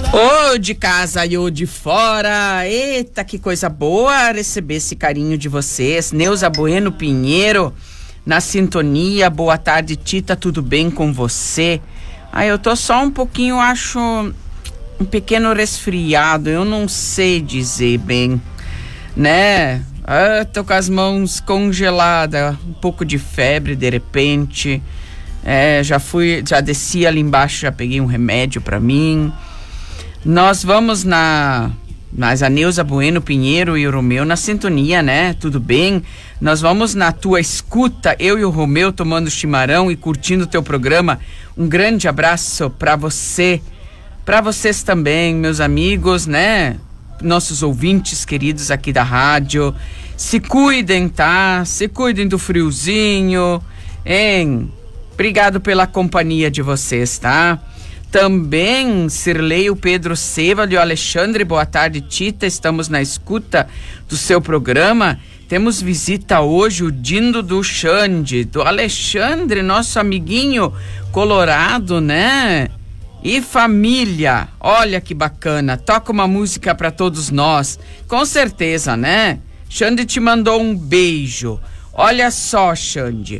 Ô de casa e ô de fora, eita, que coisa boa receber esse carinho de vocês. Neuza Bueno Pinheiro na sintonia. Boa tarde, Tita, tudo bem com você? Eu tô só um pouquinho, acho, um pequeno resfriado, eu não sei dizer bem, né? Tô com as mãos congeladas, um pouco de febre de repente. Já desci ali embaixo, já peguei um remédio pra mim. Nós vamos mas a Neuza Bueno Pinheiro e o Romeu na sintonia, né? Tudo bem? Nós vamos na tua escuta, eu e o Romeu tomando chimarrão e curtindo o teu programa. Um grande abraço pra você, pra vocês também, meus amigos, né? Nossos ouvintes queridos aqui da rádio. Se cuidem, tá? Se cuidem do friozinho, hein? Obrigado pela companhia de vocês, tá? Também, Sirlei, o Pedro Seva e o Alexandre, boa tarde, Tita, estamos na escuta do seu programa. Temos visita hoje, o Dindo do Xande, do Alexandre, nosso amiguinho colorado, né? E família, olha que bacana, toca uma música para todos nós, com certeza, né? Xande te mandou um beijo, olha só, Xande.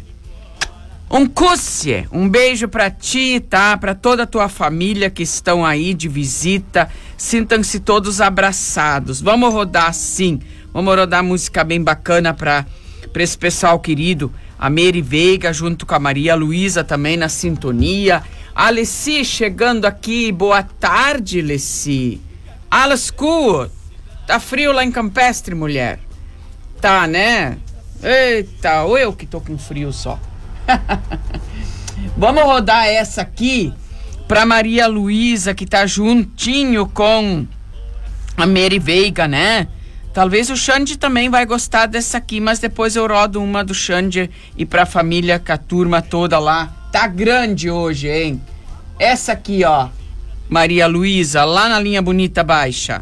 Um beijo pra ti, tá? Pra toda a tua família que estão aí de visita. Sintam-se todos abraçados. Vamos rodar sim. Vamos rodar música bem bacana pra esse pessoal querido. A Mary Veiga junto com a Maria Luísa também na sintonia. A Leci chegando aqui. Boa tarde, Leci. Alles gut. Tá frio lá em Campestre, mulher? Tá, né? Eita, ou eu que tô com frio só. Vamos rodar essa aqui pra Maria Luísa, que tá juntinho com a Mary Veiga, né? Talvez o Xande também vai gostar dessa aqui, mas depois eu rodo uma do Xande e pra família, com a turma toda lá. Tá grande hoje, hein? Essa aqui, ó, Maria Luísa, lá na linha bonita baixa.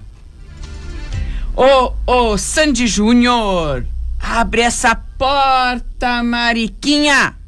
Ô, Sandy Júnior, abre essa porta, Mariquinha.